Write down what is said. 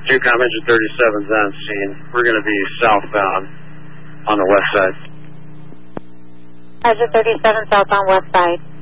Jukon engine 37's on scene. We're going to be southbound on the west side. Engine 37 southbound west side.